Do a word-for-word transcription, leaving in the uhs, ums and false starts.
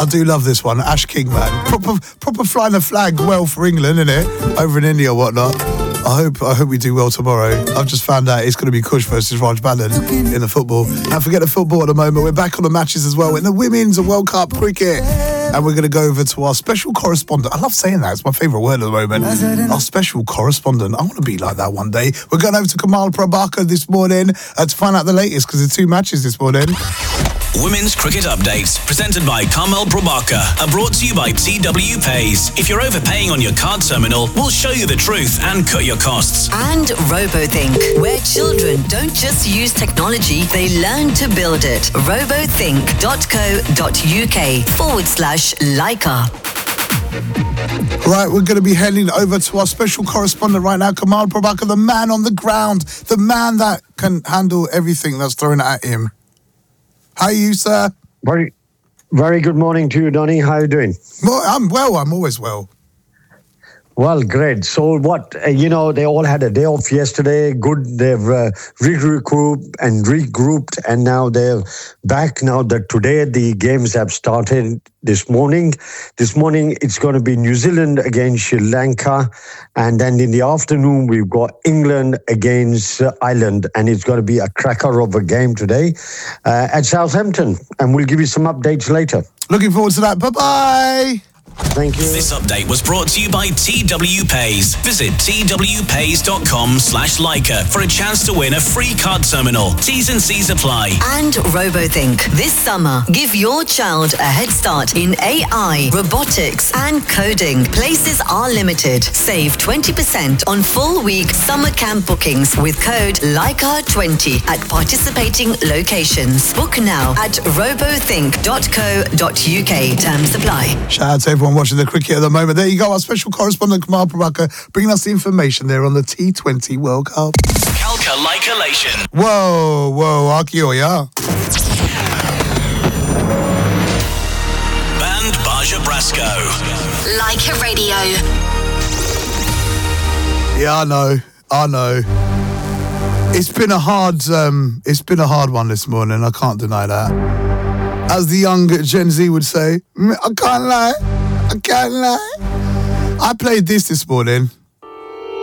I do love this one. Ash King, man. Proper proper flying the flag well for England, innit? Over in India or whatnot. I hope I hope we do well tomorrow. I've just found out it's going to be Kush versus Raj Balan in the football. And forget the football at the moment. We're back on the matches as well in the Women's World Cup cricket. And we're going to go over to our special correspondent. I love saying that. It's my favourite word at the moment. Our special correspondent. I want to be like that one day. We're going over to Kamal Prabhakar this morning uh, to find out the latest because there's two matches this morning. Women's Cricket Updates, presented by Kamal Prabhakar, are brought to you by T W Pays. If you're overpaying on your card terminal, we'll show you the truth and cut your costs. And RoboThink, where children don't just use technology, they learn to build it. robothink.co.uk forward slash Leica. Right, we're going to be heading over to our special correspondent right now, Kamal Prabhakar, the man on the ground, the man that can handle everything that's thrown at him. How are you, sir? Very, very good morning to you, Donny. How are you doing? Well, I'm well. I'm always well. Well, great. So what, uh, you know, they all had a day off yesterday. Good. They've uh, regrouped and regrouped, and now they're back. Now that today the games have started this morning. This morning it's going to be New Zealand against Sri Lanka. And then in the afternoon we've got England against uh, Ireland. And it's going to be a cracker of a game today uh, at Southampton. And we'll give you some updates later. Looking forward to that. Bye-bye. Thank you. This update was brought to you by T W Pays. Visit twpays.com slash Leica for a chance to win a free card terminal. T's and C's apply. And RoboThink. This summer, give your child a head start in A I, robotics, and coding. Places are limited. Save twenty percent on full week summer camp bookings with code Leica twenty at participating locations. Book now at robothink.co.uk. Terms apply. Shout out to everyone watching the cricket at the moment. There you go, our special correspondent Kamal Prabhakar bringing us the information there on the T twenty World Cup. Calca Leica-lation. Whoa, whoa, Akio, yeah. Band Baja Brasco. Leica Radio. Yeah, I know, I know. It's been a hard, um, it's been a hard one this morning. I can't deny that. As the young Gen Z would say, I can't lie. I can't lie. I played this this morning.